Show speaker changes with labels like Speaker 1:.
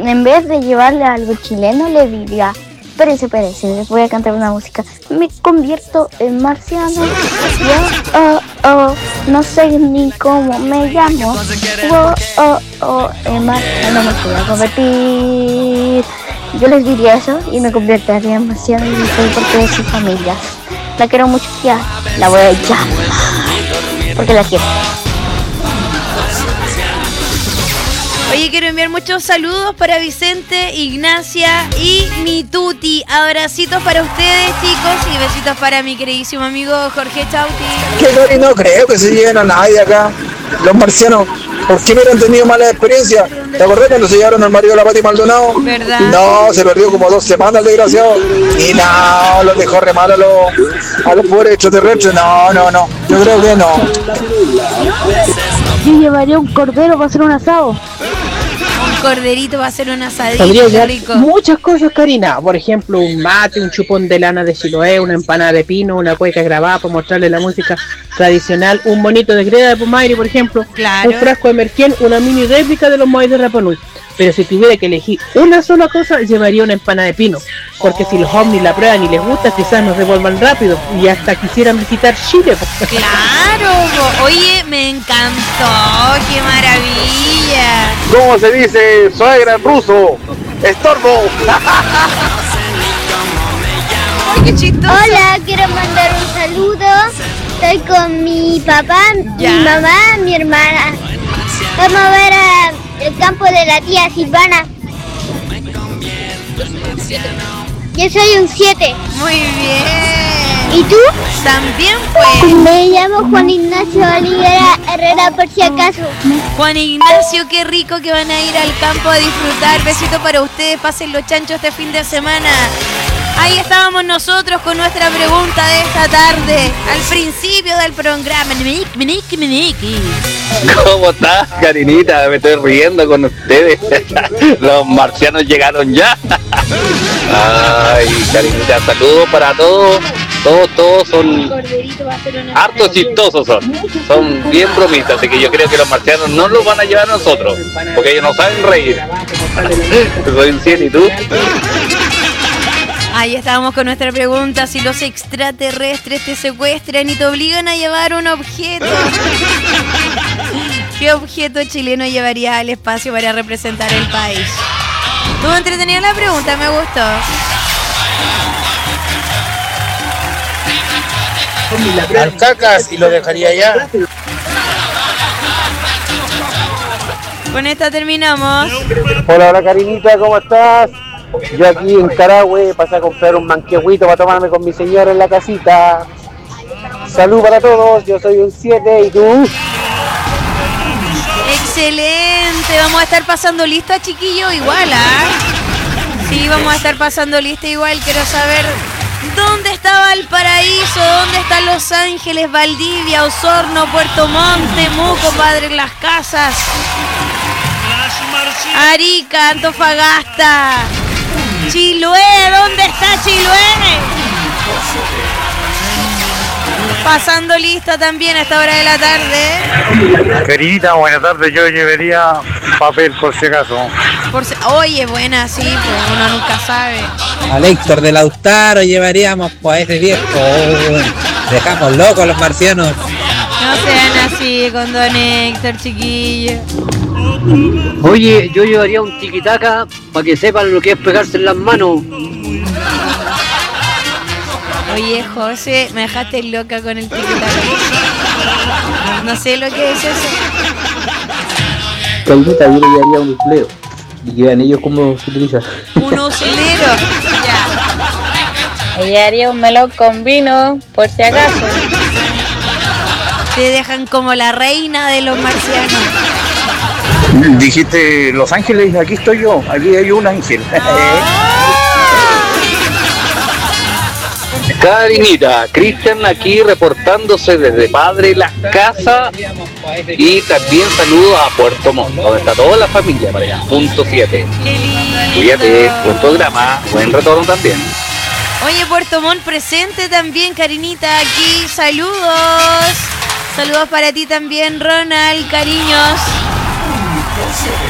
Speaker 1: en vez de llevarle algo chileno, le diría: espérese, les voy a cantar una música. Me convierto en marciano. Yo, no sé ni cómo me llamo. En marciano me voy a convertir. Yo les diría eso y me convertiría en marciano y soy porque de su familia. La quiero mucho, ya. La voy a llamar porque la quiero.
Speaker 2: Oye, quiero enviar muchos saludos para Vicente, Ignacia y mi tuti. Abracitos para ustedes, chicos, y besitos para mi queridísimo amigo Jorge Chauti.
Speaker 3: Que no creo que se lleven a nadie acá. Los marcianos, ¿por qué hubieran tenido mala experiencia? ¿Te acordás cuando se llevaron al marido de la Pati Maldonado?
Speaker 2: ¿Verdad?
Speaker 3: No, se perdió como 2 semanas el desgraciado. Y no, los dejó re mal a los pobres extraterrestres. No. Yo creo que no.
Speaker 1: Yo llevaría un cordero para hacer un asado.
Speaker 2: Un corderito va a ser un asadito.
Speaker 4: Podría llevar
Speaker 2: rico.
Speaker 4: muchas cosas, Karina. Por ejemplo, un mate, un chupón de lana de Chiloé, una empanada de pino, una cueca grabada para mostrarle la música tradicional, un bonito de greda de Pumairi, por ejemplo,
Speaker 2: claro.
Speaker 4: Un frasco de merquén, una mini réplica de los Moais de Rapa Nui. Pero si tuviera que elegir una sola cosa, llevaría una empanada de pino. Porque si los ovnis la prueban y les gusta, quizás nos devuelvan rápido y hasta quisieran visitar Chile.
Speaker 2: Claro, oye, me encantó, qué maravilla.
Speaker 3: ¿Cómo se dice suegra en ruso? ¡Estorbo!
Speaker 2: Ay, qué chistoso.
Speaker 1: Hola, quiero mandar un saludo. Estoy con mi papá,
Speaker 2: ¿Ya?
Speaker 1: mi mamá, mi hermana. Vamos a ver el campo de la tía Silvana. Yo soy un 7.
Speaker 2: Muy bien.
Speaker 1: ¿Y tú?
Speaker 2: También pues.
Speaker 1: Me llamo Juan Ignacio Olivera Herrera, por si acaso.
Speaker 2: Juan Ignacio, qué rico que van a ir al campo a disfrutar. Besito para ustedes, pasen los chanchos este fin de semana. Ahí estábamos nosotros con nuestra pregunta de esta tarde, al principio del programa.
Speaker 5: ¿Cómo estás, Karinita? Me estoy riendo con ustedes. Los marcianos llegaron ya. Ay, Karinita, saludos para todos. Todos son hartos chistosos, son bien bromistas, así que yo creo que los marcianos no los van a llevar a nosotros, porque ellos no saben reír. Soy un 100, ¿y tú?
Speaker 2: Ahí estábamos con nuestra pregunta: si los extraterrestres te secuestran y te obligan a llevar un objeto, ¿qué objeto chileno llevarías al espacio para representar el país? Estuvo entretenida la pregunta, me gustó.
Speaker 3: Al cacas y lo dejaría allá.
Speaker 2: Con esta terminamos.
Speaker 3: Hola Karinita, ¿cómo estás? Yo aquí en Carahue pasé a comprar un manquehuito para tomarme con mi señora en la casita. Salud para todos, yo soy un 7, ¿y tú?
Speaker 2: Excelente, vamos a estar pasando lista, chiquillo, igual, ¿ah? Sí, vamos a estar pasando lista igual. Quiero saber dónde está Valparaíso, dónde están Los Ángeles, Valdivia, Osorno, Puerto Montt, Temuco, Padre Las Casas, Arica, Antofagasta, Chiloé. ¿Dónde está Chiloé? Pasando lista también a esta hora de la tarde.
Speaker 3: Karinita, buenas tardes, yo llevaría papel por si acaso.
Speaker 2: Oye, buena, sí, pues uno nunca sabe.
Speaker 6: Al Héctor de Lautaro llevaríamos pues a ese viejo. Dejamos locos los marcianos.
Speaker 2: No sean así con don Héctor, chiquillo.
Speaker 7: Oye, yo llevaría un tiquitaca para que sepan lo que es pegarse en las manos.
Speaker 2: Oye, José, me dejaste loca con el tiquitaca. No sé lo que es eso.
Speaker 8: Karinita, yo le llevaría un uslero y que vean ellos cómo se utiliza.
Speaker 2: Un usilero. Ya.
Speaker 9: Le llevaría un melón con vino, por si acaso.
Speaker 2: Te dejan como la reina de los marcianos.
Speaker 3: Dijiste Los Ángeles, aquí estoy yo, aquí hay un ángel.
Speaker 5: Karinita, Cristian aquí reportándose desde Padre Las Casas y también saludos a Puerto Montt, donde está toda la familia para allá, punto 7. Cuídate, buen programa, buen retorno también.
Speaker 2: Oye, Puerto Montt presente también, Karinita, aquí, saludos. Saludos para ti también, Ronald, cariños.